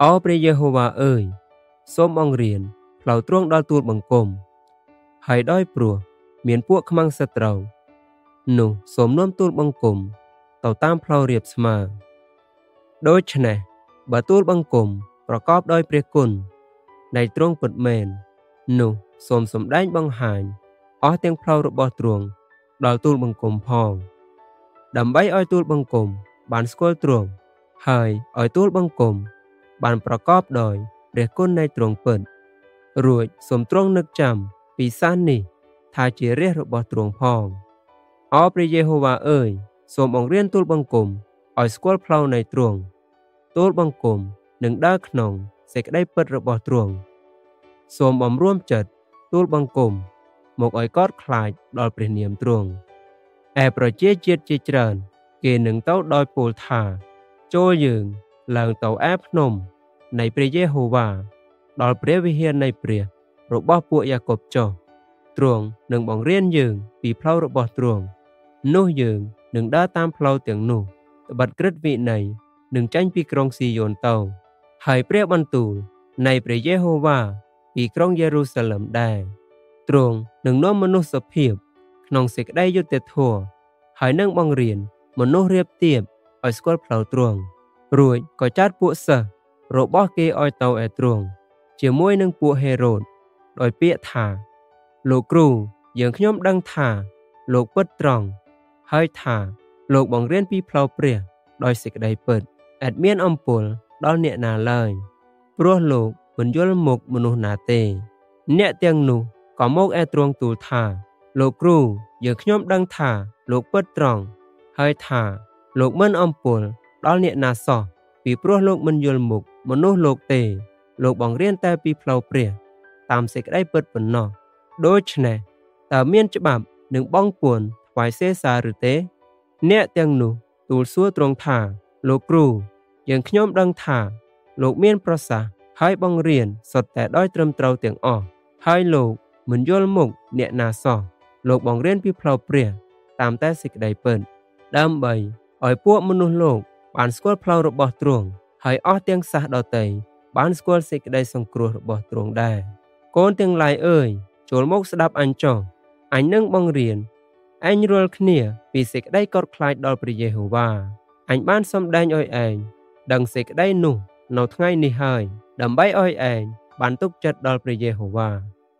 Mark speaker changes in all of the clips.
Speaker 1: អោព្រះយេហូវ៉ាអើយសូមបង្រៀនផ្លូវទ្រង់ដល់ទូលបង្គំហើយដោយព្រោះមានពួកខ្មាំងសត្រូវនោះសូមនាំទូលបង្គំទៅតាមផ្លូវរាបស្មើដូច្នេះបើទូលបង្គំប្រកបដោយព្រះគុណនៃទ្រង់ពិតមែននោះសូមសម្ដែងបង្ហាញអស់ទាំងផ្លូវរបស់ទ្រង់ដល់ទូលបង្គំផងដើម្បីឲ្យទូលបង្គំបានស្គាល់ទ្រង់ហើយឲ្យទូលបង្គំបានប្រកបដោយព្រះគុណនៃទ្រង់ពិតរួចសូមទ្រង់នឹកចាំពីសារនេះថាជារាជរបស់ទ្រង់ផងអោព្រះយេហូវ៉ាអើយសូមបង្រៀនទូលបង្គំឲ្យស្គាល់ផ្លូវនៃទ្រង់ទូលបង្គំនឹងដើរក្នុងសេចក្តីពិតរបស់ទ្រង់សូមបំរួមចិត្តទូលបង្គំមកឲ្យកោតខ្លាចដល់ព្រះនាមទ្រង់ឯប្រជាជាតិជាច្រើនគេនឹងទៅដោយពោលថាចូលយើងឡើងទៅឯភ្នំនៃព្រះយេហូវ៉ាដល់ព្រះវិហារនៃព្រះរបស់ពួកយ៉ាកុបចុះទ្រង់នឹងបង្រៀនយើងពីផ្លូវរបស់ទ្រង់នោះយើងនឹងដើរតាមផ្លូវទាំងនោះត្បិតក្រឹតវិន័យនឹងចាញ់ពីក្រុងស៊ីយ៉ូនទៅហើយព្រះបន្ទូលនៃព្រះយេហូវ៉ាពីក្រុងយេរូសាឡឹមដែរទ្រង់នឹងនាំមនុស្សសុភាពក្នុងសេចក្តីយុត្តិធម៌ហើយនឹងបង្រៀនមនុស្សរៀបទៀបឲ្យស្គាល់ផ្លូវទ្រង់រួចក៏ចាត់ពួកសិស្សរបស់គេឲ្យទៅឯទ្រង់ជាមួយនឹងពួកហេរ៉ូតដោយពាក្យថាលោកគ្រូយើងខ្ញុំដឹងថាលោកពិតត្រង់ហើយថាលោកបង្រៀនពីផ្លូវព្រះដោយសេចក្តីពិតឥតមានអំពើដល់អ្នកណាឡើយព្រោះលោកមិនយល់មុខមនុស្សណាទេអ្នកទាំងនោះក៏មកឯទ្រង់ទូលថាលោកគ្រូយើងខ្ញុំដឹងថាលោកពិតត្រង់ហើយថាលោកមិនអំពើដល់អ្នកណាសោះពីព្រោះលោកមិនយល់មុខមនុស្សលោកទេលោកបង្រៀនតែពីផ្លូវព្រះតាមសេចក្តីពិតប៉ុណ្ណោះដូច្នេះតើមានច្បាប់នឹងបង់ពន្ធថ្វាយសេសាឬទេអ្នកទាំងនោះទូលសួរទ្រង់ថាលោកគ្រូយើងខ្ញុំដឹងថាលោកមានប្រសាសន៍ហើយបង្រៀនសុទ្ធតែដោយត្រឹមត្រូវទាំងអស់ហើយលោកមិនយល់មុខអ្នកណាសោះលោកបង្រៀនពីផ្លូវព្រះតាមតែសេចក្តីពិតដើម្បីឲ្យពួកមនុស្សលោកបានស្គាល់ផ្លូវរបស់ទ្រង់ហើយអស់ទាំងសាសដទៃបានស្គាល់សេចក្តីសង្គ្រោះរបស់ទ្រង់ដែរកូនទាំងឡាយអើយចូលមកស្ដាប់អញចុះអញនឹងបង្រៀនអញរាល់គ្នាពីសេចក្តីកោតខ្លាចដល់ព្រះយេហូវ៉ាអញបានសម្ដែងឲ្យឯងដឹងសេចក្តីនោះនៅថ្ងៃនេះហើយដើម្បីឲ្យឯងបានទុកចិត្តដល់ព្រះយេហូវ៉ា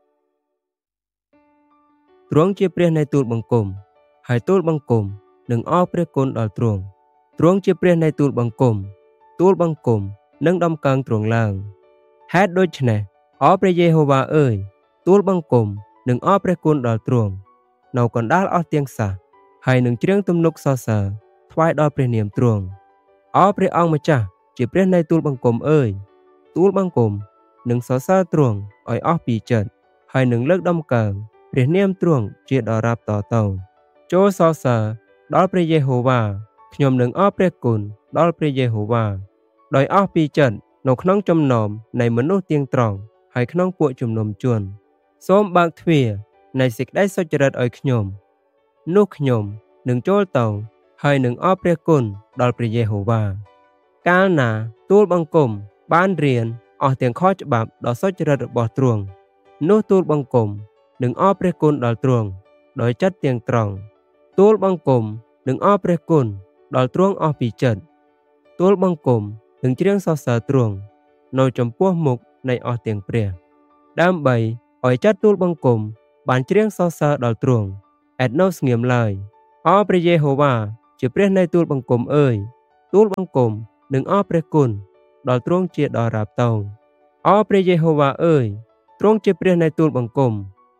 Speaker 1: ទ្រង់ជាព្រះនៃទូលបង្គំហើយទូលបង្គំនឹងអរព្រះគុណដល់ទ្រង់ទ្រង់ជាព្រះនៃទូលបង្គំនឹងដំកើងទ្រង់ឡើងហេតុដូច្នេះអរព្រះយេហូវ៉ាអើយទូលបង្គំនឹងអរព្រះគុណដល់ទ្រង់នៅកណ្ដាលអស់ទាំងសាសហើយនឹងច្រៀងទំនុកសរសើរថ្វាយដល់ព្រះនាមទ្រង់អរព្រះអង្គម្ចាស់ជាព្រះនៃទូលបង្គំអើយទូលបង្គំនឹងសរសើរទ្រង់ឲ្យអស់ពីចិត្តហើយនឹងលើកដំកើងព្រះនាមទ្រង់ជាដរាបតទៅចូលសរសើរដល់ព្រះយេហូវ៉ាខ្ញុំនឹងអរព្រះគុណដល់ព្រះយេហូវ៉ាដោយអស់ពីចិត្តនៅក្នុងចំណោមនៃមនុស្សទៀងត្រង់ហើយក្នុងពួកជំនុំជនសូមបើកទ្វារនៃសេចក្តីសុចរិតឲ្យខ្ញុំនោះខ្ញុំនឹងចូលទៅហើយនឹងអរព្រះគុណដល់ព្រះយេហូវ៉ាកាលណាទូលបង្គំបានរៀនអស់ទាំងខច្បាប់ដ៏សុចរិតរបស់ទ្រង់នោះទូលបង្គំនឹងអរព្រះគុណដល់ទ្រង់ដោយចិត្តទាំងត្រង់ទូលបង្គំនឹងអរព្រះគុណដល់ទ្រង់អស់ពីចិត្តទូលបង្គំនឹងច្រៀងសរសើរទ្រង់នៅចំពោះមុខនៃអស់ទាំងព្រះដើម្បីឲ្យចិត្តទូលបង្គំបានច្រៀងសរសើរដល់ទ្រង់ឥតនៅស្ងៀមឡើយអរព្រះយេហូវ៉ាជាព្រះនៃទូលបង្គំអើយទូលបង្គំនឹងអរព្រះគុណដល់ទ្រង់ជាដរាបទៅអរព្រះយេហូវ៉ាអើយទ្រង់ជាព្រះនៃទូលបង្គំ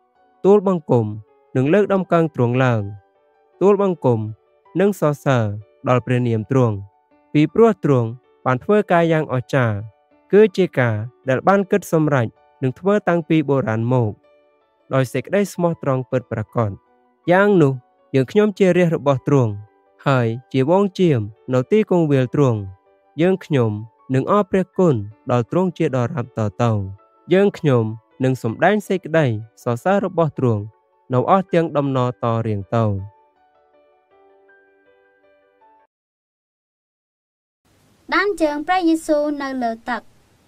Speaker 1: នឹងលើកដំកើងទ្រង់ឡើងទូលបង្គំនឹងសរសើរដល់ព្រះនាមទ្រង់ពីព្រោះទ្រង់បានធ្វើការយ៉ាងអស្ចារ្យគឺជាការដែលបានគិតសម្រេចនឹងធ្វើតាំងពីបុរាណមកដោយសេចក្តីស្មោះត្រង់ពិតប្រាកដយ៉ាងនោះយើងខ្ញុំជារាជរបស់ទ្រង់ហើយជាវងជាមនៅទីគង្វាលទ្រង់យើងខ្ញុំនឹងអរព្រះគុណដល់ទ្រង់ជាដរាបតទៅយើងខ្ញុំនឹងសម្ដែងសេចក្តីសរសើររបស់ទ្រង់នៅអស់ទាំងដំណរតរៀងទៅ
Speaker 2: ដានជើងព្រះយេស៊ូវនៅលើទឹក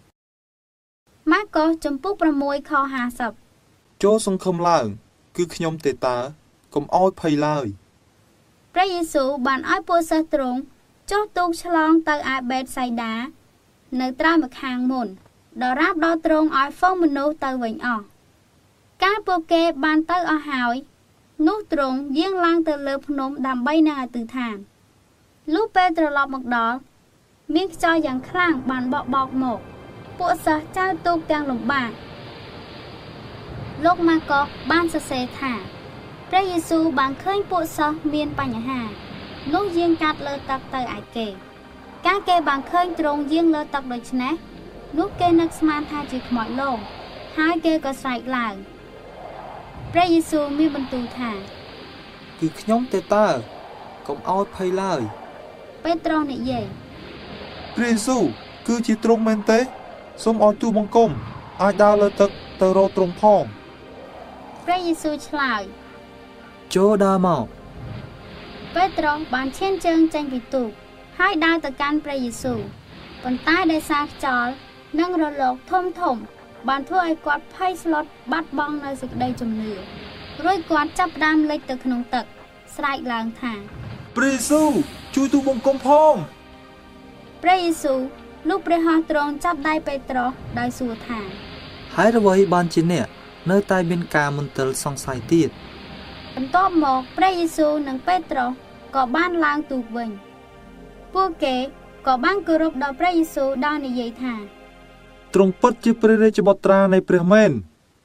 Speaker 2: ម៉ាកុសចំពុក6ខ50
Speaker 3: ចូលសង្ឃឹមឡើងគឺខ្ញុំទេតើកុំអោយភ័យឡើយ
Speaker 2: ព្រះយេស៊ូវបានឲ្យពួកសិស្សទ្រង់ចុះទូកឆ្លងទៅឯបេតសៃដានៅត្រើយម្ខាងមុនដរាបដល់ទ្រង់ឲ្យហ្វូងមនុស្សទៅវិញអស់កាលពួកគេបានទៅអស់ហើយនោះទ្រង់យាងឡើងទៅលើភ្នំដើម្បីនឹងអធិដ្ឋានលុះពេលត្រឡប់មកដល់មានខ្យល់យ៉ាងខ្លាំងបានបក់បោកមកពួកសិស្សចៅទូកទាំងលំបាកលោកម៉ាកុសបានសរសេរថាព្រះយេស៊ូវបានឃើញពួកសិស្សមានបញ្ហានោះយាងកាត់លើទឹកទៅឯគេកាលគេបានឃើញទ្រង់យាងលើទឹកដូច្នេះនោះគេនឹកស្មានថាជាខ្មោចលងហើយគេក៏ស្រែកឡើងព្រះយេស៊ូវមានបន្ទូលថា
Speaker 3: គឺខ្ញុំទេតើកុំអោយភ័យឡើយ
Speaker 2: ពេត្រុសនិយាយ
Speaker 3: ព្រះយេស៊ូវគឺជាទ្រង់មែនទេសូមឲ្យទូលបង្គំអាចដើរលើទឹកទៅរកទ្រង់ផង
Speaker 2: ព្រះយេស៊ូវឆ្លើយ
Speaker 3: ចូលដើរមក
Speaker 2: ពេត្រុសបានឈានជើងចេញពីទូកហើយដើរទៅកាន់ព្រះយេស៊ូវប៉ុន្តែដោយសារខ្យល់និងរលកធំបានធ្វើឲ្យគាត់ភ័យស្លុតបាត់បង់នៅសេចក្តីជំនឿរួចគាត់ចាប់ផ្ដើមលិចទៅក្នុងទឹកស្រែកឡើងថា
Speaker 3: ព្រះយេស៊ូវជួយទូលបង្គំផង
Speaker 2: ព្រះយេស៊ូវលុះព្រះហស្ថទ្រង់ចាប់ដៃពេត្រុសដោយសួរថា
Speaker 3: ហើយអ្វីបានជាអ្នកនៅតែមានការមន្ទិលសង្ស័យទៀត
Speaker 2: បន្ទាប់មកព្រះយេស៊ូវនិងពេត្រុសក៏បានឡើងទូកវិញពួកគេក៏បានគោរពដល់ព្រះយេស៊ូវដោយនិយាយថា
Speaker 3: ទ្រង់ពិតជាព្រះរាជបុត្រានៃព្រះមែន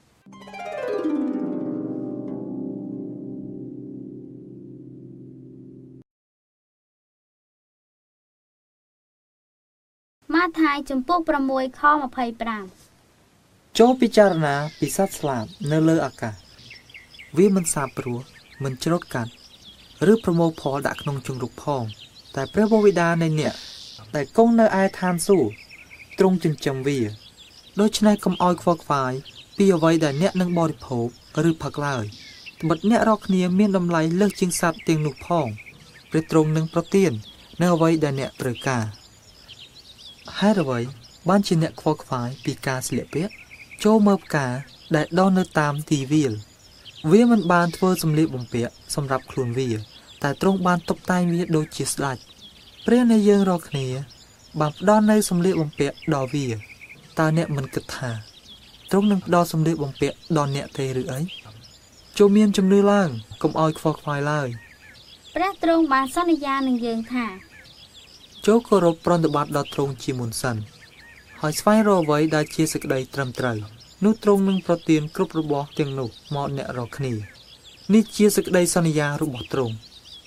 Speaker 2: ម៉ាថាយចំពុក6ខ25
Speaker 3: ចូលពិចារណាពីសត្វស្លាបនៅលើអាកាសវាមិនសាបព្រោះមិនច្រូតកាត់ឬប្រមូលផលដាក់ក្នុងជង្រុកផងតែព្រះបិតានៃអ្នកដែលគង់នៅឯឋានសួគ៌ទ្រង់ចិញ្ចឹមវាដូច្នេះកុំឲ្យខ្វល់ខ្វាយពីអ្វីដែលអ្នកនឹងបរិភោគឬផឹកឡើយត្បិតអ្នករាល់គ្នាមានតម្លៃលើសជាងសត្វទាំងនោះផងព្រះទ្រង់នឹងប្រទាននៅអ្វីដែលអ្នកត្រូវការហើយអ្វីបានជាអ្នកខ្វល់ខ្វាយពីការស្លៀកពាក់ចូលមើលផ្កាដែលដុះនៅតាមទីវាលវាមិនបានធ្វើសម្លៀកបំពាក់សម្រាប់ខ្លួនវាតែទ្រង់បានតុបតែងវាដូចជាស្ដេចព្រះនៃយើងរាល់គ្នាបានផ្ដល់នូវសម្លៀកបំពាក់ដល់វាតើអ្នកមិនគិតថាទ្រង់នឹងផ្ដល់សម្លៀកបំពាក់ដល់អ្នកទេឬអីចូលមានជំនឿឡើងកុំឲ្យខ្វល់ខ្វាយឡើយ
Speaker 2: ព្រះទ្រង់បានសន្យានឹងយើងថា
Speaker 3: ចូលគោរពប្រណិប័តដល់ទ្រង់ជាមុនសិនហើយស្វែងរកអ្វីដែលជាសេចក្តីត្រឹមត្រូវនោះទ្រង់នឹងប្រទានគ្រប់របស់ទាំងនោះមកអ្នករាល់គ្នានេះជាសេចក្តីសន្យារបស់ទ្រង់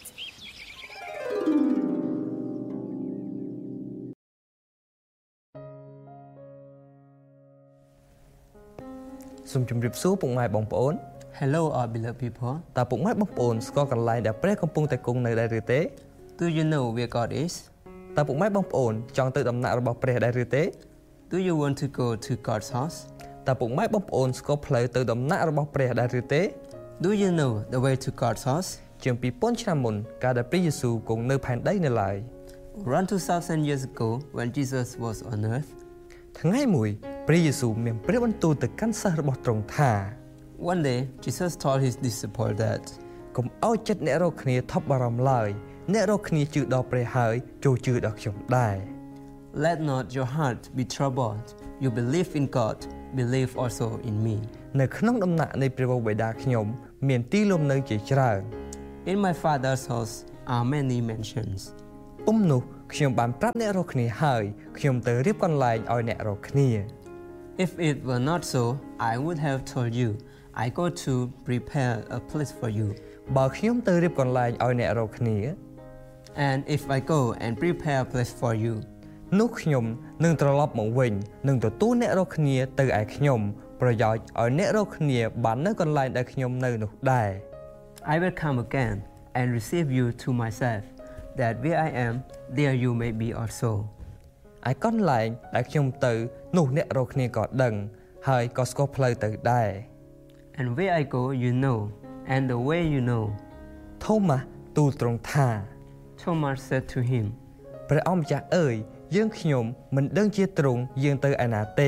Speaker 4: សូមជម្រាបសួរពុកម៉ែបងប្អូន
Speaker 1: Hello our beloved people
Speaker 4: តើពុកម៉ែបងប្អូនស្គាល់កន្លែងដែលព្រះកំពុងតែគង់នៅដែរឬទេ
Speaker 1: Do you know where God is
Speaker 4: តើពុកម៉ែបងប្អូនចង់ទៅដំណាក់របស់ព្រះដែរឬទេ
Speaker 1: Do you want to go to God's house
Speaker 4: តើពុកម៉ែបងប្អូនស្គាល់ផ្លូវទៅដំណាក់របស់ព្រះដែរឬទេ
Speaker 1: Do you know the way to God's house
Speaker 4: ជាង2000ឆ្នាំមុនកាលដែលព្រះយេស៊ូវគង់នៅផែនដីនៅឡើយ
Speaker 1: Around 2000 years ago when Jesus was on earth
Speaker 4: ថ្ងៃមួយព្រះយេស៊ូវមានព្រះបន្ទូលទៅកាន់សិស្សរបស់ទ្រង់ថា
Speaker 1: One day Jesus told his disciples that
Speaker 4: កុំឲ្យចិត្តអ្នករាល់គ្នាថប់បារម្ភឡើយអ្នករាល់គ្នាជឿដល់ព្រះហើយចូលជឿដល់ខ្ញុំដែរ
Speaker 1: Let not your heart be troubled you believe in God believe also in me
Speaker 4: នៅក្នុងដំណាក់នៃព្រះបិតាខ្ញុំមានទីលំនៅជាច្រើន
Speaker 1: In my father's house are many mansions
Speaker 4: ពុំនោះខ្ញុំបានប្រាប់អ្នករាល់គ្នាហើយខ្ញុំទៅរៀបកន្លែងឲ្យអ្នករាល់គ្នា
Speaker 1: If it were not so I would have told you I go to prepare a place for you
Speaker 4: បើខ្ញុំទៅរៀបកន្លែងឲ្យអ្នករាល់គ្នា
Speaker 1: And if I go and prepare a place for you
Speaker 4: នោះខ្ញុំនឹងត្រឡប់មកវិញនឹងទទួលអ្នករាល់គ្នាទៅឯខ្ញុំប្រយោជន៍ឲ្យអ្នករាល់គ្នាបាននៅកន្លែងដែលខ្ញុំនៅនោះដែរ
Speaker 1: I will come again and receive you to myself that where I am there you may be also
Speaker 4: ឯកន្លែងដែលខ្ញុំទៅនោះអ្នករាល់គ្នាក៏ដឹងហើយក៏ស្គាល់ផ្លូវទៅដែរ
Speaker 1: And where I go you know and the way you know
Speaker 4: ថូម៉ាស់ទូលទ្រង់ថា
Speaker 1: Thomas said to him
Speaker 4: ព្រះអង្គម្ចាស់អើយយើងខ្ញុំមិនដឹងជាទ្រង់យើងទៅឯណាទេ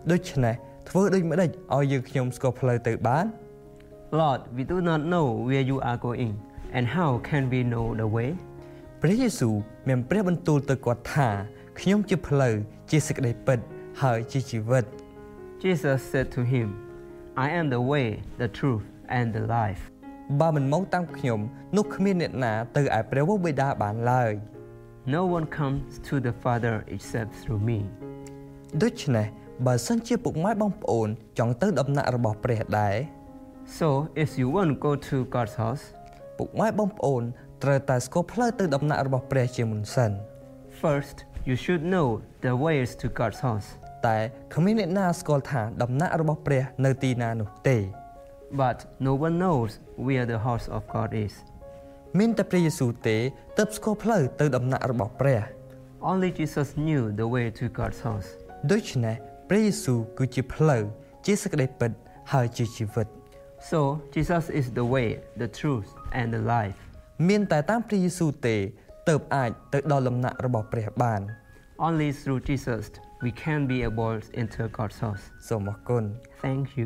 Speaker 4: ដូច្នេះធ្វើដូចម្ដេចឲ្យយើងខ្ញុំស្គាល់ផ្លូវទៅបាន
Speaker 1: Lord, we do not know where you are going, and how can we know the way?
Speaker 4: ព្រះយេស៊ូវមានព្រះបន្ទូលទៅគាត់ថាខ្ញុំជាផ្លូវជាសេចក្តីពិតហើយជាជីវិត
Speaker 1: Jesus said to him, I am the way, the truth, and the life.
Speaker 4: បើមិនមកតាមខ្ញុំនោះគ្មានអ្នកណាទៅឯព្រះវរបិតាបានឡើយ
Speaker 1: No one comes to the Father except through me.
Speaker 4: ដូច្នេះបើសិនជាពុកម៉ែបងប្អូនចង់ទៅដំណាក់របស់ព្រះដែរ
Speaker 1: So if you want to go to God's house,
Speaker 4: ពុកម៉ែបងប្អូនត្រូវតែស្គាល់ផ្លូវទៅដំណាក់របស់ព្រះជាមុនសិន
Speaker 1: first you should know the ways to God's house.
Speaker 4: តែគ្មានអ្នកណាស្គាល់ថាដំណាក់របស់ព្រះនៅទីណានោះទេ
Speaker 1: But no one knows where the house of God is.
Speaker 4: មានតែព្រះយេស៊ូវទេទើបស្គាល់ផ្លូវទៅដំណាក់របស់ព្រះ
Speaker 1: Only Jesus knew the way to God's house.
Speaker 4: ដូច្នេះព្រះយេស៊ូវគឺជាផ្លូវជាសេចក្តីពិតហើយជាជីវិត
Speaker 1: So Jesus is the way, the truth, and the life.
Speaker 4: មានតែតាមព្រះយេស៊ូវទេទើបអាចទៅដល់ដំណាក់របស់ព្រះបាន
Speaker 1: Only through Jesus we can be able to enter God's house.
Speaker 4: សូមអរគុណ
Speaker 1: Thank you.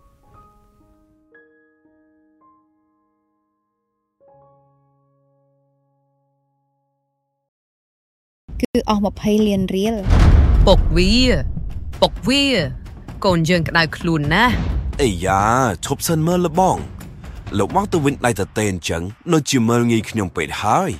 Speaker 5: គឺអស់20លានរៀល
Speaker 6: ពុកវាកូនយើងក្តៅខ្លួនណាស់
Speaker 7: អីយ៉ាឈប់សិនមើលលបងលោកមកទៅវិញដៃតេអញ្ចឹងនៅជាមើលងាយខ្ញុំពេកហើយ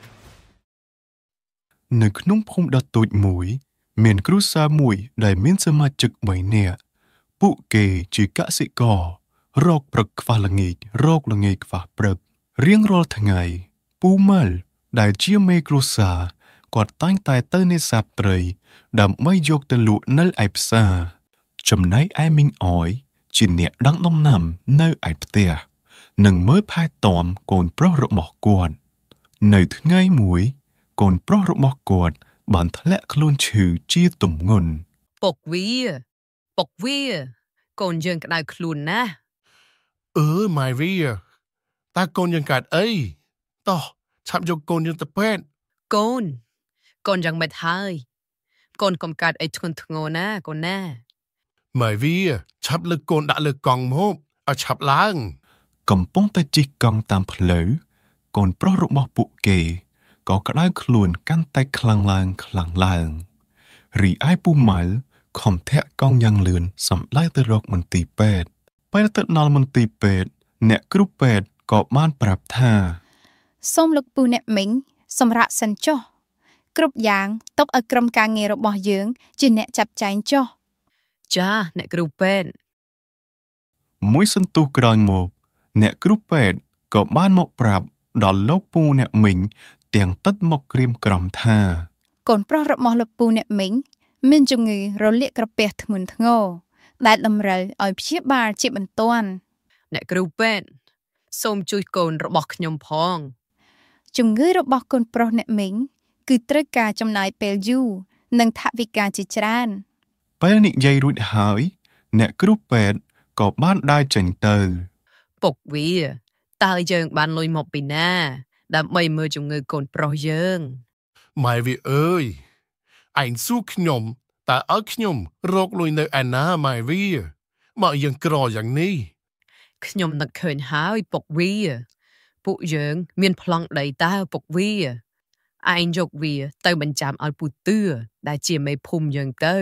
Speaker 8: នៅក្នុងភូមិដ៏តូចមួយមានគ្រួសារមួយដែលមានសមាជិក3នាក់ពួកគេជាកសិកររកព្រឹកខ្វះល្ងាចរកល្ងាចខ្វះព្រឹករៀងរាល់ថ្ងៃពូម៉ាល់ដែលជាមេគ្រួសារគាត់តែងតែទៅនេសាទត្រីដើម្បីយកទៅលក់នៅឯផ្សារចំណែកឯមីងអយជាអ្នកដឹងដំណាំនៅឯផ្ទះនិងមើលផែទាំកូនប្រុសរបស់គាត់នៅថ្ងៃមួយកូនប្រុសរបស់គាត់បានធ្លាក់ខ្លួនឈឺជាទម្ងន់
Speaker 6: ពុកវាកូនយើងក្តៅខ្លួនណាស់
Speaker 9: ម៉ៃវីតើកូនយើងកើតអីតោះឆាប់យកកូនយើងទៅពេទ្យក
Speaker 6: ូនយ៉ាងម៉េចហើយកូនកុំកើតអីធ្ងន់ធ្ងរណាកូនណា
Speaker 9: ម៉ៃវីឆាប់លើកកូនដាក់លើកង់មកឲ្យឆាប់ឡើង
Speaker 8: កំពុងតែជិះកង់តាមផ្លូវកូនប្រុសរបស់ពួកគេក៏ក្តៅខ្លួនកាន់តែខ្លាំងឡើងរីឯពូម៉ាល់ខំធាក់កង់យ៉ាងលឿនសម្ដៅទៅរកមន្ទីរពេទ្យពេលទៅដល់មន្ទីរពេទ្យអ្នកគ្រូពេទ្យក៏បានប្រាប់ថា
Speaker 5: សូមលោកពូអ្នកមីងសម្រាប់សិនចុះគ្រប់យ៉ាងទុកឲ្យក្រុមការងាររបស់យើងជាអ្នកចាត់ចែងចុះ
Speaker 6: ចាអ្នកគ្រូពេទ្យ
Speaker 8: មួយសន្ទុះក្រោយមកអ្នកគ្រូពេទ្យក៏បានមកប្រាប់ដល់លោកពូអ្នកមីងទាំងទឹកមកក្រៀមក្រំថា
Speaker 5: កូនប្រុសរបស់លោកពូអ្នកមីងមានជំងឺរលាកក្រពះធ្ងន់ធ្ងរដែលតម្រូវឲ្យព្យាបាលជាបន្ទាន់
Speaker 6: អ្នកគ្រូពេទ្យសូមជួយកូនរបស់ខ្ញុំផង
Speaker 5: ជំងឺរបស់កូនប្រុសអ្នកមីងគឺត្រូវការចំណាយពេលយូរនិងថវិកាជាច្រើន
Speaker 8: ពេលនិយាយរួចហើយអ្នកគ្រូពេទ្យក៏បានដើរចេញទៅ
Speaker 6: ពុកវាតើយើងបានលុយមកពីណាដើម្បីមើលជំងឺកូនប្រុសយើង
Speaker 9: ម៉ៃវីអើយឯងសួរខ្ញុំតើឲ្យខ្ញុំរកលុយនៅឯណាម៉ៃវីមកយើងក្រយ៉ាងនេះ
Speaker 6: ខ្ញុំនឹកឃើញហើយពុកវាពួកយើងមានប្លង់ដីតើពុកវាឯងយកវាទៅបញ្ចាំឲ្យពូទឿដែលជាមេភូមិយើងទៅ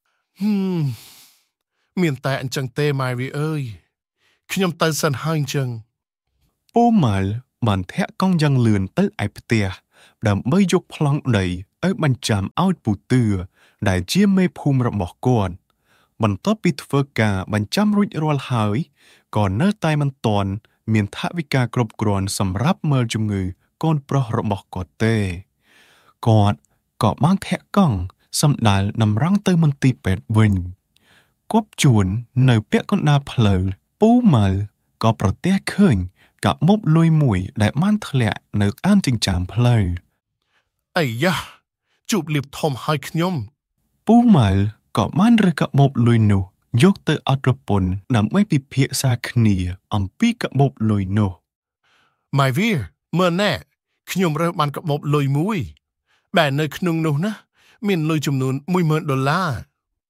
Speaker 9: មានតែអញ្ចឹងទេម៉ៃវីអើយខ្ញុំទៅសិនហើយអញ្ចឹង
Speaker 8: ពូម៉ាល់បានធាក់កង់យ៉ាងលឿនទៅឯផ្ទះដើម្បីយកប្លង់ដីឲ្យបញ្ចាំឲ្យពូទឿដែលជាមេភូមិរបស់គាត់បន្ទាប់ពីធ្វើការបញ្ចាំរួចរាល់ហើយក៏នៅតែមិនទាន់មានថវិកាគ្រប់គ្រាន់សម្រាប់មើលជំងឺកូនប្រុសរបស់គាត់ទេគាត់ក៏បានធាក់កង់សម្ដៅនំរងទៅមន្ទីរពេទ្យវិញគប់ជួននៅពាក់កណ្ដាលផ្លូវពូម៉ាល់ក៏ប្រទះឃើញកាប់មុបលុយមួយដែលបានធ្លាក់នៅអានចិញ្ចើមផ្លូវ
Speaker 9: អីយ៉ាជួបលៀបធំឲ្យខ្ញុំ
Speaker 8: ពូម៉ាល់ក៏បានរើសកាប់មុបលុយនោះយកទៅអត់ប្រពន្ធដើម្បីពិភាក្សាគ្នាអំពីកាប់មុបលុយនោះ
Speaker 9: ម៉ៃវីមើលណែខ្ញុំរើសបានកាប់មុបលុយមួយដែលនៅក្នុងនោះណាមានលុយចំនួន$10,000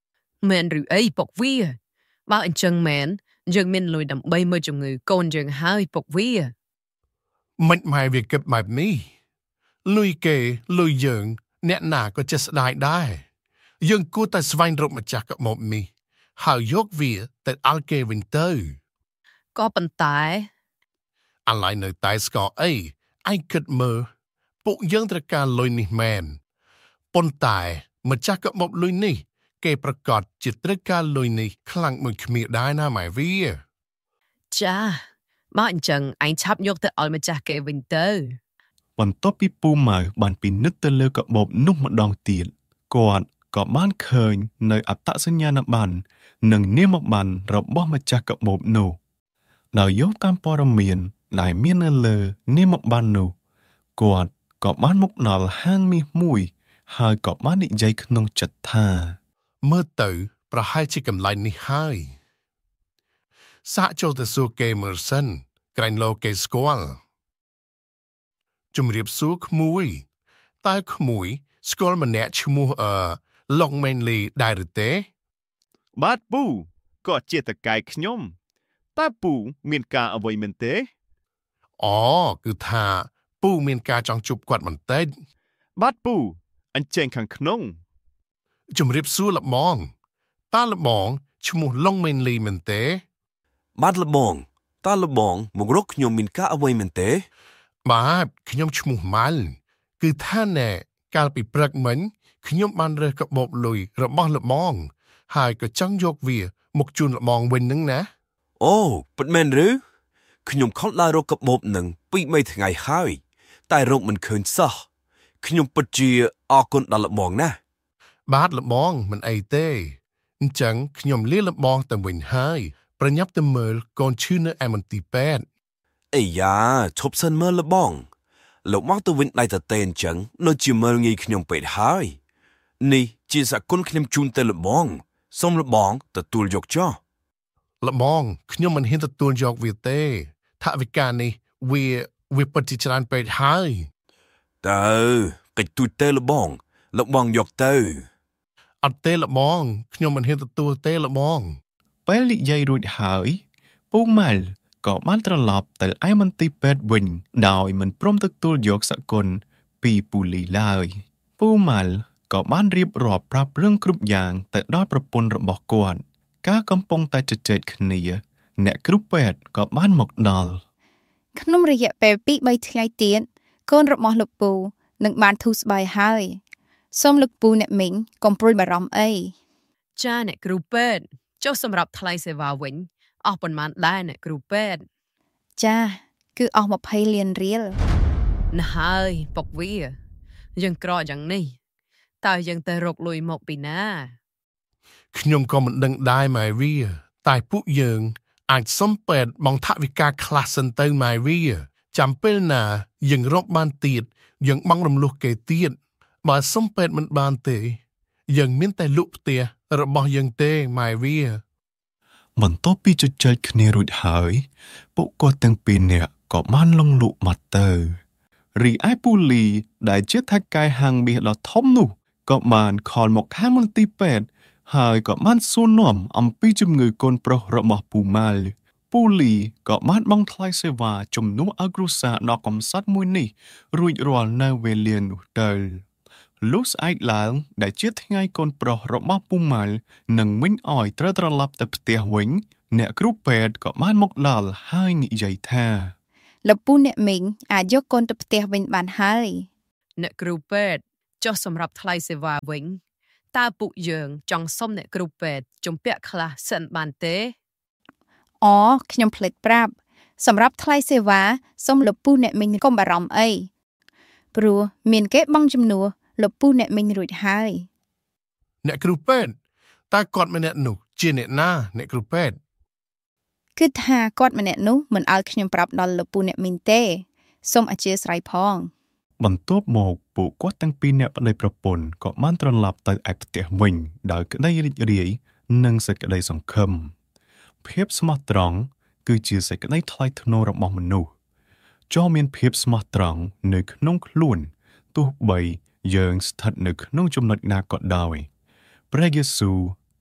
Speaker 6: មែនឬអីពុកវាបើអញ្ចឹងមែនយើងមានលុយដើម្បីមើលជំងឺកូនយើងហើយពុកវា
Speaker 9: មិនម៉ែវាគិតបែបនេះលុយគេលុយយើងអ្នកណាក៏ចេះស្ដាយដែរយើងគួរតែស្វែងរកម្ចាស់កមុំនេះហើយយកវាទៅឲ្យគេវិញទៅ
Speaker 6: ក៏ប៉ុន្តែ
Speaker 9: អាឡៃនៅតែស្គាល់អីឯងគិតមើលពួកយើងត្រូវការលុយនេះមែនប៉ុន្តែម្ចាស់កមុំលុយនេះគេប្រកាសជាត្រូវការលុយនេះខ្លាំងមួយគ្នាដែរណាម៉ែវា
Speaker 6: ចាបើអញ្ចឹងឯងឆាប់យកទៅឲ្យម្ចាស់គេវិញទៅ
Speaker 8: បន្ទាប់ពីពូម៉ៅបានពិនិត្យទៅលើកាបូបនោះម្ដងទៀតគាត់ក៏បានឃើញនៅអត្តសញ្ញាណប័ណ្ណនិងនាមប័ណ្ណរបស់ម្ចាស់កាបូបនោះដោយយកតាមព័ត៌មានដែលមាននៅលើនាមប័ណ្ណនោះគាត់ក៏បានមកដល់ហាងមាសមួយហើយក៏បាននិយាយក្នុងចិត្តថា
Speaker 9: មើលទៅប្រហែលជាកន្លែងនេះហើយសាកចូលទៅសួរគេមើលសិនក្រែងលោគេស្គាល់ជំរាបសួរក្មួយតើក្មួយស្គាល់ម្នាក់ឈ្មោះឡុងមែនលីដែរឬទេ
Speaker 8: បាទពូក៏ជាតកែខ្ញុំតើពូមានការអ្វីមែនទេ
Speaker 9: អូគឺថាពូមានការចង់ជួបគាត់បន្តិច
Speaker 8: បាទពូអញ្ជើញខាងក្នុង
Speaker 9: ជំរាបសួរលបងតើលបងឈ្មោះឡុងមែនលីមែនទេ
Speaker 7: បាទលបងតើលបងមករកខ្ញុំមានការអ្វីមែនទេ
Speaker 9: បាទខ្ញុំឈ្មោះម៉ាល់គឺថាណែកាលពីព្រឹកមិញខ្ញុំបានរើសកាបូបលុយរបស់លបងហើយក៏ចង់យកវាមកជូនលបងវិញនឹងណា
Speaker 7: អូពិតមែនឬខ្ញុំខំដើររកកាបូបនឹង2-3ថ្ងៃហើយតែរកមិនឃើញសោះខ្ញុំពិតជាអរគុណដល់លបងណាស់
Speaker 9: បាទលបងមិនអីទេអញ្ចឹងខ្ញុំលាលបងទៅវិញហើយប្រញាប់ទៅមើលកូនឈឺនៅឯមន្ទីរពេទ្យ
Speaker 7: អីយ៉ាឈប់សិនមើលលបងលោកមកទៅវិញដៃតទេអញ្ចឹងនៅជាមើលងាយខ្ញុំពេកហើយនេះជាសក្តិខ្ញុំជូនទៅលបងសូមលបងទទួលយកចុះ
Speaker 9: លបងខ្ញុំមិនហ៊ានទទួលយកវាទេថវិកានេះវាពិតជាច្រើនពេកហើយ
Speaker 7: ទៅកិច្ចទូចទេលបងយកទៅ
Speaker 9: អត់ទេលបងខ្ញុំមិនហ៊ានទទួលទេលបង
Speaker 8: ពេលនិយាយរួចហើយពូម៉ាល់ក៏បានត្រឡប់ទៅឯមន្ទីរពេទ្យវិញដោយមិនព្រមទទួលយកសក្តិពីពូលីឡើយពូម៉ាល់ក៏បានរៀបរាប់ប្រាប់រឿងគ្រប់យ៉ាងទៅដល់ប្រពន្ធរបស់គាត់ការកំពុងតែជជែកគ្នាអ្នកគ្រូពេទ្យក៏បានមកដល់
Speaker 5: ក្នុងរយៈពេល 2-3 ថ្ងៃទៀតកូនរបស់លោកពូនឹងបានធូរស្បើយហើយសូមលោកពូអ្នកមីងកុំព្រួយបារម្ភអី
Speaker 6: ចាអ្នកគ្រូពេទ្យចុះសម្រាប់ថ្លៃសេវាវិញអស់ប៉ុន្មានដែរអ្នកគ្រូពេទ្យ
Speaker 5: ចាគឺអស់20លានរៀល
Speaker 6: ណាហើយពុកវាយើងក្រយ៉ាងនេះតើយើងទៅរកលុយមកពីណា
Speaker 9: ខ្ញុំក៏មិនដឹងដែរម៉ែវាតែពួកយើងអាចសុំពេទ្យបង់ថវិកាខ្លះសិនទៅម៉ែវាចាំពេលណាយើងរកបានទៀតយើងបង់រំលោះគេទៀតបើសុំពេទ្យមិនបានទេយើងមានតែលក់ផ្ទះរបស់យើងទេម៉ែវា
Speaker 8: បន្ទាប់ពីជជែកគ្នារួចហើយពួកគាត់ទាំងពីរនាក់ក៏បានលងលក់បាត់ទៅរីឯពូលីដែលជាថៅកែហាងមាសដ៏ធំនោះក៏បានខលមកខាងមន្ទីរពេទ្យហើយក៏បានសួរនាំអំពីជំងឺកូនប្រុសរបស់ពូម៉ាល់ពូលីក៏បានបង់ថ្លៃសេវាជំនួសឲ្យគ្រួសារដ៏កំសត់មួយនេះរួចរាល់នៅវេលានោះទៅលុះស្អែកឡើងដែលជាថ្ងៃកូនប្រុសរបស់ពូម៉ាល់នឹងមិញអោយត្រូវត្រឡប់ទៅផ្ទះវិញអ្នកគ្រូពេទ្យក៏បានមកដល់ហើយនិយាយថា
Speaker 5: លោកពូអ្នកមីងអាចយកកូនទៅផ្ទះវិញបានហើយ
Speaker 6: អ្នកគ្រូពេទ្យចុះសម្រាប់ថ្លៃសេវាវិញតើពួកយើងចង់សុំអ្នកគ្រូពេទ្យជំពាក់ខ្លះសិនបានទេ
Speaker 5: អូខ្ញុំភ្លេចប្រាប់សម្រាប់ថ្លៃសេវាសូមលោកពូអ្នកមីងកុំបារម្ភអីព្រោះមានគេបង់ជំនួសលោកពូអ្នកមីងរួចហើយ
Speaker 9: អ្នកគ្រូពេទ្យតើគាត់ម្នាក់នោះជាអ្នកណាអ្នកគ្រូពេទ្យ
Speaker 5: គឺថាគាត់ម្នាក់នោះមិនឲ្យខ្ញុំប្រាប់ដល់លោកពូអ្នកមីងទេសូមអធិស្ឋានផង
Speaker 8: បន្ទាប់មកពួកគាត់ទាំងពីរអ្នកប្តីប្រពន្ធក៏បានត្រឡប់ទៅឯផ្ទះវិញដោយក្តីរីករាយនិងសេចក្តីសង្ឃឹមភាពស្មោះត្រង់គឺជាសេចក្តីថ្លៃថ្នូររបស់មនុស្សចូលមានភាពស្មោះត្រង់នៅក្នុងខ្លួនទោះបីយើងស្ថិតនៅក្នុងចំណុចណាក៏ដោយព្រះយេស៊ូវ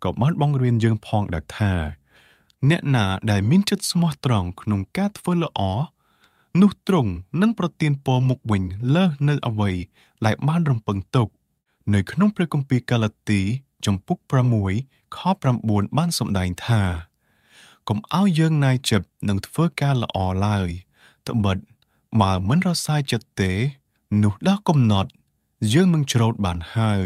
Speaker 8: ក៏បានបង្រៀនយើងផងដែរថាអ្នកណាដែលមានចិត្តស្មោះត្រង់ក្នុងការធ្វើល្អនោះទ្រង់នឹងប្រទានពរមុខវិញលើសនៅអ្វីដែលបានរំពឹងទុកនៅក្នុងព្រះគម្ពីរកាឡាទីជំពូក6ខ9បានសម្ដែងថាកុំឲ្យយើងណាយចិត្តនឹងធ្វើការល្អឡើយត្បិតបើមិនរសាយចិត្តទេនោះដល់កំណត់យើងនឹងច្រូតបានហើយ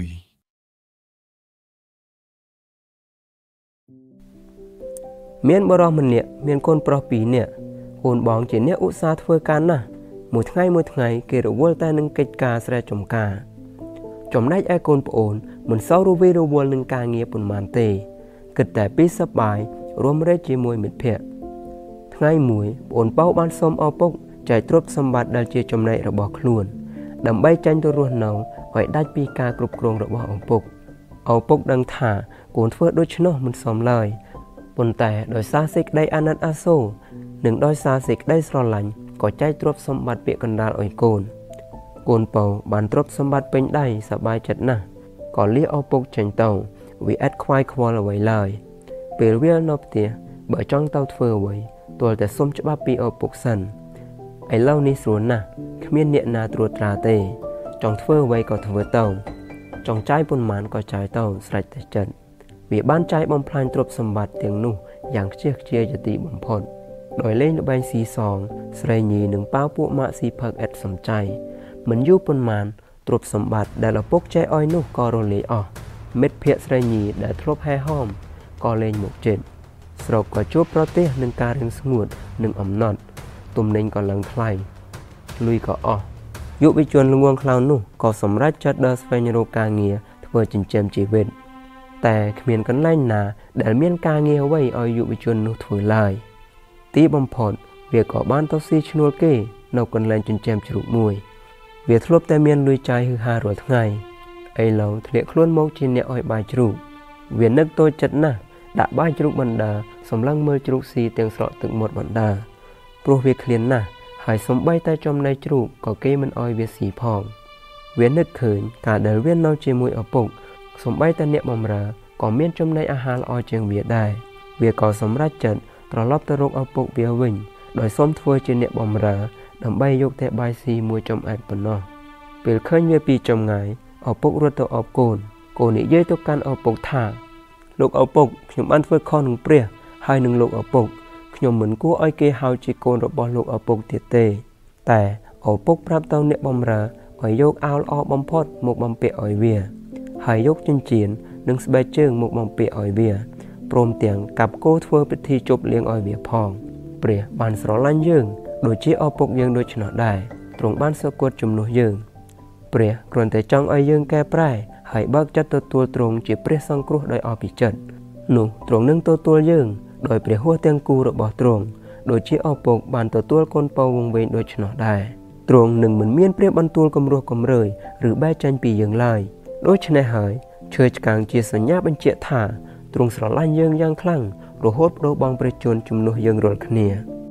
Speaker 1: មានបរិះម្នាក់មានកូនប្រុស2នាក់កូនបងជាអ្នកឧស្សាហ៍ធ្វើការណាស់មួយថ្ងៃគេរវល់តែនឹងកិច្ចការស្រែចម្ការចំណែកឯកូនប្អូនមិនសូវរវីរវល់នឹងការងារប៉ុន្មានទេគិតតែពីសប្បាយរួមរែកជាមួយមិត្តភ័ក្តិថ្ងៃមួយប្អូនប៉ៅបានសុំឪពុកចែកទ្រព្យសម្បត្តិដែលជាចំណែករបស់ខ្លួនដើម្បីចាញ់ទៅរស់នៅឲ្យដាច់ពីការគ្រប់គ្រងរបស់ឪពុកដឹងថាកូនធ្វើដូច្នោះមិនសមឡើយប៉ុន្តែដោយសារសេចក្តីអាណិតអាសូរនិងដោយសារសេចក្តីស្រឡាញ់ក៏ចែកទ្រព្យសម្បត្តិពាក្យកណ្ដាលឲ្យកូនពៅបានទ្រព្យសម្បត្តិពេញដៃសប្បាយចិត្តណាស់ក៏លាឪពុកចេញទៅវាឥតខ្វាយខ្វល់អ្វីឡើយពេលវានៅផ្ទះបើចង់ទៅធ្វើអ្វីទាល់តែសុំច្បាប់ពីឪពុកសិនឥឡូវនេះស្រួលណាស់គ្មានអ្នកណាត្រួតត្រាទេចង់ធ្វើអ្វីក៏ធ្វើទៅចង់ចាយប៉ុន្មានក៏ចាយទៅស្រេចតែចិត្តវាបានចាយបំផ្លាញទ្រព្យសម្បត្តិទាំងនោះយ៉ាងខ្ជិះខ្ជាយជាទីបំផុតដោយលេងល្បែងស៊ីសងស្រីញីនិងប៉ាវពួកម៉ាក់ស៊ីផឹកឥតសំចៃមិនយូរប៉ុន្មានទ្រព្យសម្បត្តិដែលឪពុកចែកឲ្យនោះក៏រលាយអស់មិត្តភ័ក្តិស្រីញីដែលធ្លាប់ហែហោមក៏លែងមកជិតស្រុកក៏ជួបប្រទះនឹងការរៀងស្ងួតនិងអំណត់ទំនិញក៏ឡើងថ្លៃលុយក៏អស់យុវជនល្ងងខ្លៅនោះក៏សម្រេចចិត្តដើរស្វែងរកការងារធ្វើចិញ្ចឹមជីវិតតែគ្មានកន្លែងណាដែលមានការងារអ្វីឲ្យយុវជននោះធ្វើឡើយទីបំផុតវាក៏បានទៅស៊ីឈ្នួលគេនៅកន្លែងចិញ្ចឹមជ្រូកមួយវាធ្លាប់តែមានលុយចាយហឺហារាល់ថ្ងៃឥឡូវធ្លាក់ខ្លួនមកជាអ្នកឲ្យបាយជ្រូកវានឹកតូចចិត្តណាស់ដាក់បាយជ្រូកបណ្ដាសម្លឹងមើលជ្រូកស៊ីទាំងស្រក់ទឹកមាត់បណ្ដាព្រោះវាឃ្លានណាស់ហើយសំបីតែចំណីជ្រូកក៏គេមិនឲ្យវាស៊ីផងវានឹកឃើញការដែលវានៅជាមួយឪពុកសំបីតែអ្នកបម្រើក៏មានចំណីអាហារល្អជាងវាដែរវាក៏សម្រេចចិត្តត្រឡប់ទៅរកឪពុកវាវិញដោយសូមធ្វើជាអ្នកបម្រើដើម្បីយកតែបាយស៊ីមួយចំអែតប៉ុណ្ណោះពេលឃើញវាពីចម្ងាយឪពុករត់ទៅអបកូននិយាយទៅកាន់ឪពុកថាលោកឪពុកខ្ញុំបានធ្វើខុសនឹងព្រះហើយនឹងលោកឪពុកខ្ញុំមិនគួរឲ្យគេហៅជាកូនរបស់លោកឪពុកទៀតទេតែឪពុកប្រាប់ទៅអ្នកបម្រើឲ្យយកអាវល្អបំផុតមកបំពាក់ឲ្យវាហើយយកចិញ្ចៀននិងស្បែកជើងមកបំពាក់ឲ្យវាព្រមទាំងកាប់គោធ្វើពិធីជប់លៀងឲ្យវាផងព្រះបានស្រឡាញ់យើងដូចជាឪពុកយើងដូច្នោះដែរទ្រង់បានសគត់ជំនួសយើងព្រះគ្រាន់តែចង់ឲ្យយើងកែប្រែហើយបើកចិត្តទទួលទ្រង់ជាព្រះសង្គ្រោះដោយអស់ពីចិត្តនោះទ្រង់នឹងទទួលយើងដោយព្រះហស្ថទាំងគូរបស់ទ្រង់ដូចជាឪពុកបានទទួលកូនពៅវង្វេងដូច្នោះដែរទ្រង់នឹងមិនមានព្រះបន្ទូលគំរោះគំរើយឬបែកចេញពីយើងឡើយដូច្នេះហើយឈើឆ្កាងជាសញ្ញាបញ្ជាក់ថាទ្រង់ស្រឡាញ់យើងយ៉ាងខ្លាំងរហូតបដូរបង់ព្រះជន្មជំនួសយើងរាល់គ្នា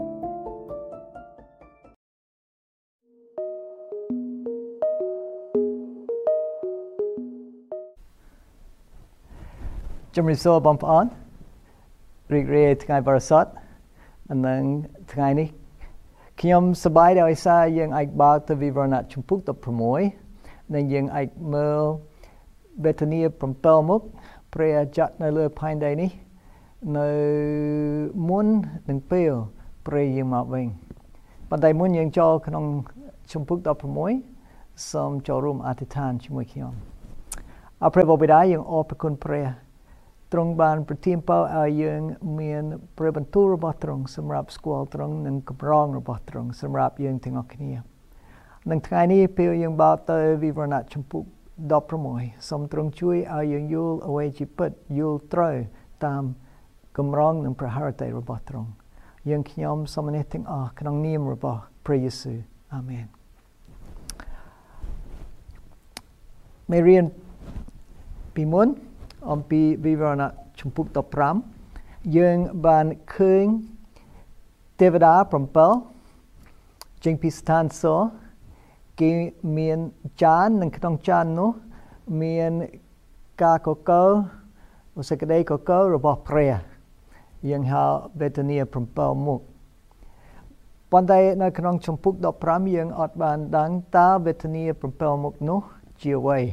Speaker 10: ជំរាបសួរបងប្អូនរីករាយថ្ងៃបរិសុទ្ធនិងថ្ងៃនេះខ្ញុំសប្បាយដោយសារយើងអាចបើកទៅវិវរណៈជំពូក16និងយើងអាចមើលវេទនា7មុខព្រះចាត់នៅលើផែនដីនេះនៅមុននឹងពេលព្រះយើងមកវិញប៉ុន្តែមុនយើងចូលក្នុងជំពូក16សូមចូលរួមអធិដ្ឋានជាមួយខ្ញុំអរព្រះបិតាយើងអរព្រគុណព្រះទ្រង់បានប្រទានពរឲ្យយើងមានព្រះបន្ទូលរបស់ទ្រង់សម្រាប់ស្គាល់ទ្រង់និងកម្រងរបស់ទ្រង់សម្រាប់យើងទាំងអស់គ្នានឹងថ្ងៃនេះពេលយើងបើកទៅវិវរណៈជំពូក16សូមទ្រង់ជួយឲ្យយើងយល់អ្វីជាពិតយល់ត្រូវតាមកម្រងនិងព្រះハរតីរបស់ទ្រង់យើងខ្ញុំសូមនេះទាំងអស់ក្នុងនាមរបស់ព្រះយេស៊ូវអាមែនមេរៀនពីមុនអំពីវិវរណៈជំពូក15យើងបានឃើញទេវតា7ចេញពីស្ថានសួគ៌គេមានចាននិងក្នុងចាននោះមានការកកសេចក្តីកកោរបស់ព្រះយើងហៅវេទនា7មុខប៉ុន្តែនៅក្នុងជំពូក15យើងអត់បានដឹងតើវេទនា7មុខនោះជាអ្វី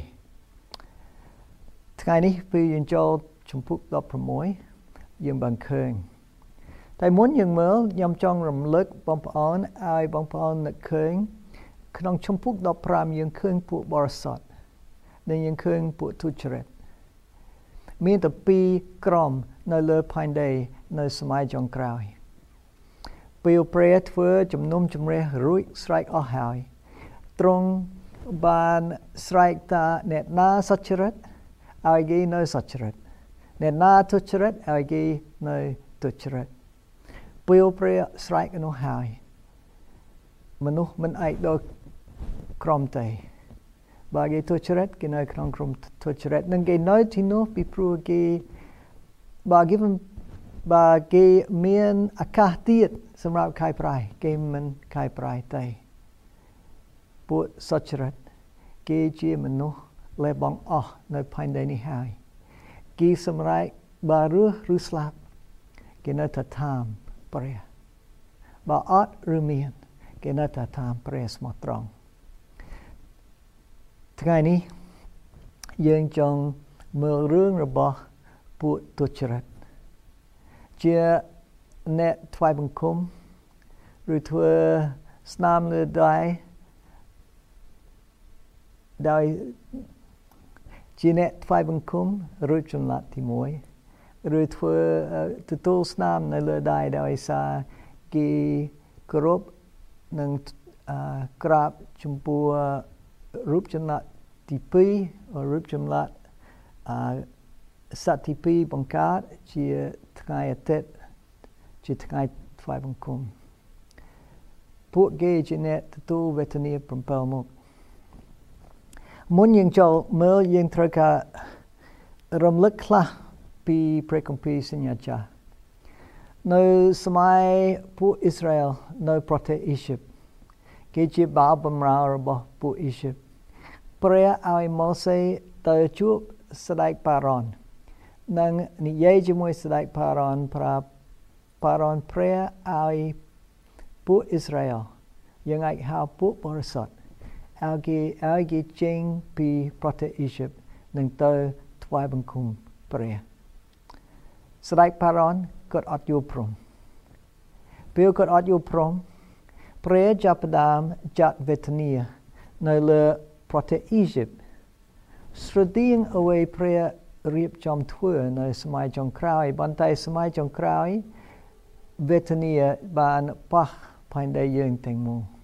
Speaker 10: ថ្ងៃនេះពេលយើងចូលជំពូក16យើងបានឃើញតែមុនយើងមើលខ្ញុំចង់រំលឹកបងប្អូនឲ្យបងប្អូននឹកឃើញក្នុងជំពូក15យើងឃើញពួកបរិសុទ្ធនិងយើងឃើញពួកទុច្ចរិតមានតែ2ក្រុមនៅលើផែនដីនៅសម័យចុងក្រោយពេលព្រះធ្វើជំនុំជម្រះរួចស្រេចអស់ហើយទ្រង់បានស្រែកថាអ្នកណាសុចរិតឲ្យគេនៅសុចរិតអ្នកណាទុច្ចរិតឲ្យគេនៅទុច្ចរិតពេលព្រះស្រែកនោះហើយមនុស្សមិនអាចដូចក្រុមទេបើគេទុច្ចរិតគេនៅក្នុងក្រុមទុច្ចរិតនឹងគេនៅទីនោះពីព្រោះគេបើគេមានឱកាសទៀតសម្រាប់ខែប្រៃគេមិនខែប្រៃទេពួកសុចរិតគេជាមនុស្សលះបង់អស់នៅផែនដីនេះហើយគេសម្រេចបើរស់ឬស្លាប់គេនៅតែតាមព្រះបើអត់ឬមានគេនៅតែតាមព្រះស្មោះត្រង់ថ្ងៃនេះយើងចង់មើលរឿងរបស់ពួកទុច្ចរិតជាអ្នកថ្វាយបង្គំឬធ្វើស្នាមលើដៃដោយជាអ្នកថ្វាយបង្គំរួចចម្លាក់ទី1ឬធ្វើទទួលស្នាមនៅលើដៃដោយសារគេគោរពនិងក្រាបចំពោះរូបចម្លាក់ទី2រូបចម្លាក់សត្វទី2បង្កើតជាថ្ងៃអាទិត្យជាថ្ងៃថ្វាយបង្គំពួកគេជាអ្នកទទួលវេទនា7មុខមុនយើងចូលមើលយើងត្រូវការរំលឹកខ្លះពីព្រះគម្ពីរសញ្ញាចាស់នៅសម័យពួកអ៊ីស្រាអែលនៅប្រទេសអ៊ីស៊ីបគេជាបាវបម្រើរបស់ពួកអ៊ីស៊ីបព្រះឲ្យម៉ូសេទៅជួបស្ដេចប៉ារ៉ុននិងនិយាយជាមួយស្ដេចប៉ារ៉ុនប្រាប់ប៉ារ៉ុនព្រះឲ្យពួកអ៊ីស្រាអែលយើងអាចហៅពួកបរិសុទ្ធឲ្យគេចេញពីប្រទេសអ៊ីស៊ីបនិងទៅថ្វាយបង្គំព្រះស្ដេចប៉ារ៉ុនគាត់អត់យល់ព្រមពេលគាត់អត់យល់ព្រមព្រះចាប់ផ្ដើមចាត់វេទនានៅលើប្រទេសអ៊ីស៊ីបស្រដៀងអ្វីព្រះរៀបចំធ្វើនៅសម័យចុងក្រោយប៉ុន្តែសម័យចុងក្រោយវេទនាបានប៉ះផែនដីយើងទាំងមូល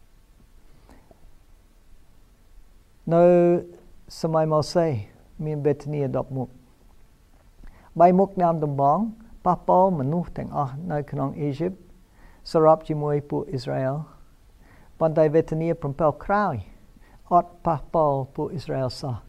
Speaker 10: នៅសម័យម៉ូសេមានវេទនា10មុខ3មុខដើមដំបងប៉ះពាល់មនុស្សទាំងអស់នៅក្នុងអ៊ីស៊ីបសរុបជាមួយពួកអ៊ីស្រាអែលប៉ុន្តែវេទនា7ក្រោយអត់ប៉ះពាល់ពួកអ៊ីស្រាអែលសោះ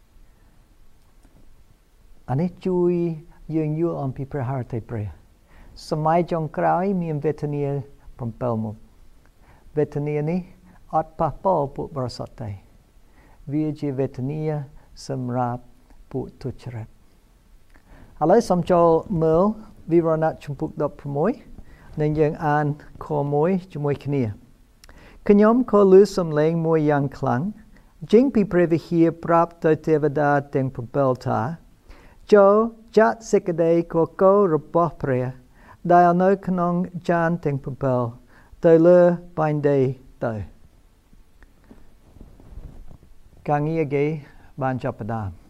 Speaker 10: អានេះជួយយើងយល់អំពីព្រះハរតីព្រះសម័យចុងក្រោយមានវេទនា7មុខវេទនានេះអត់ប៉ះពាល់ពួកបរិសុទ្ធទេវាជាវេទនាសម្រាប់ពួកទុច្ចរិតឥឡូវសូមចូលមើលវិវរណៈជំពូក16និងយើងអានខ1ជាមួយគ្នាខ្ញុំក៏ឮសំឡេងមួយយ៉ាងខ្លាំងចេញពីព្រះវិហារប្រាប់ទៅទេវតាទាំង7ថាចូលចាត់សេចក្តីកកោរបស់ព្រះដែលនៅក្នុងចានទាំង7ទៅលើបែងដីទៅការងារគេបានចាប់ផ្ដើម